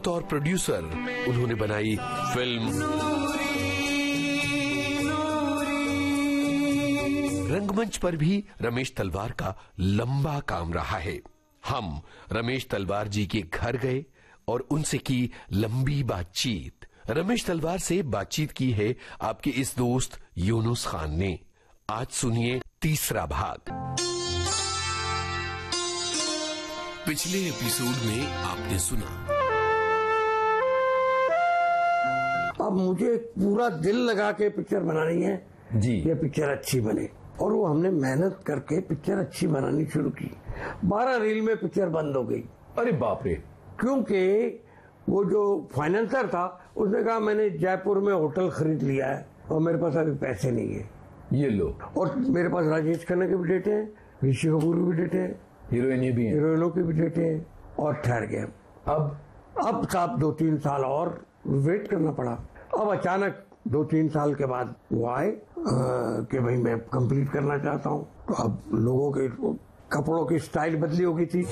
बतौर प्रोड्यूसर उन्होंने बनाई फिल्म रंगमंच पर भी रमेश तलवार का लंबा काम रहा है। हम रमेश तलवार जी के घर गए और उनसे की लंबी बातचीत। रमेश तलवार से बातचीत की है आपके इस दोस्त यूनुस खान ने। आज सुनिए तीसरा भाग। पिछले एपिसोड में आपने सुना, अब मुझे पूरा दिल लगा के पिक्चर बनानी है जी। ये पिक्चर अच्छी बने, और वो हमने मेहनत करके पिक्चर अच्छी बनानी शुरू की। 12 रील में पिक्चर बंद हो गई। अरे बाप रे। क्योंकि वो जो फाइनेंसर था उसने कहा मैंने जयपुर में होटल खरीद लिया है और मेरे पास अभी पैसे नहीं है, ये लो। और मेरे पास राजेश खन्ना के भी डेटे हैं, ऋषि कपूर के भी डेटे हैं, हीरोइनें भी हैं, हीरोइनों के भी डेटे हैं, और ठहर गए। अब साहब 2-3 साल और वेट करना पड़ा। अब अचानक 2-3 साल के बाद वो आए कि भाई मैं कंप्लीट करना चाहता हूँ। तो अब लोगों के कपड़ों की स्टाइल बदली हो गई थी,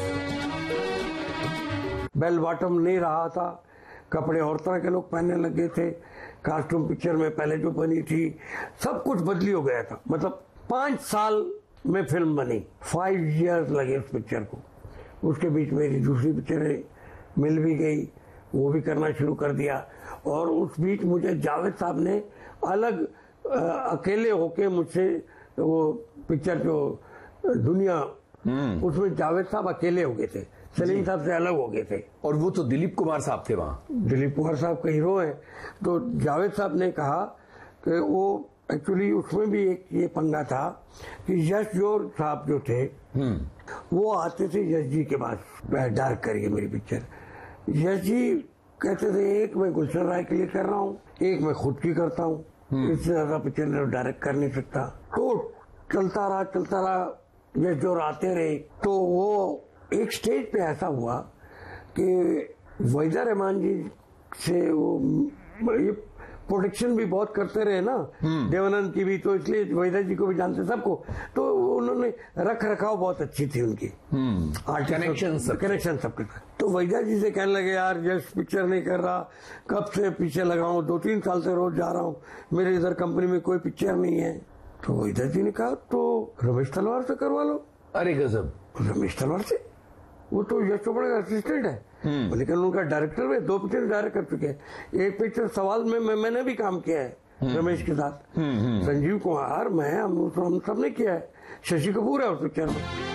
बेल बॉटम नहीं रहा था, कपड़े और तरह के लोग पहनने लग गए थे। कास्ट्यूम पिक्चर में पहले जो बनी थी सब कुछ बदली हो गया था। मतलब 5 साल में फिल्म बनी, 5 इयर्स लगे उस पिक्चर को। उसके बीच मेरी दूसरी पिक्चरें मिल भी गई, वो भी करना शुरू कर दिया। और उस बीच मुझे जावेद साहब ने अलग अकेले होके मुझसे वो पिक्चर जो दुनिया, उसमें जावेद साहब अकेले हो गए थे, सलीम साहब से अलग हो गए थे। और वो तो दिलीप कुमार साहब थे वहाँ। दिलीप कुमार साहब का हीरो है। तो जावेद साहब ने कहा कि वो एक्चुअली उसमें भी एक ये पंगा था कि यश जोर साहब जो थे वो आते थे यश जी के पास, डायरेक्ट करिए मेरी पिक्चर। यश जी कहते थे एक मैं गुलशन राय के लिए कर रहा हूँ, एक मैं खुद की करता हूँ, इससे ज्यादा पिक्चर डायरेक्ट कर नहीं सकता। तो चलता रहा, यश जोर आते रहे। तो वो एक स्टेज पे ऐसा हुआ कि वहीदा रहमान जी से वो ये प्रोटेक्शन भी बहुत करते रहे ना, देवानंद की भी, तो इसलिए वहीदा जी को भी जानते सबको। तो उन्होंने रख रखाव बहुत अच्छी थी उनकी, कनेक्शन सबके। तो वहीदा जी से कहने लगे यार यश पिक्चर नहीं कर रहा, कब से पीछे लगा हूँ, 2-3 साल से रोज जा रहा हूँ, मेरे इधर कंपनी में कोई पिक्चर नहीं है। तो वहीदा जी ने कहा तो रमेश तलवार से करवा लो। अरे गजब। रमेश तलवार से? वो तो यश चोपड़ा का असिस्टेंट है, लेकिन उनका डायरेक्टर में 2 पिक्चर डायरेक्ट कर चुके हैं। एक पिक्चर सवाल में मैंने भी काम किया है रमेश के साथ, संजीव कुमार, मैं, हम सब ने किया है। शशि कपूर है उस पिक्चर में।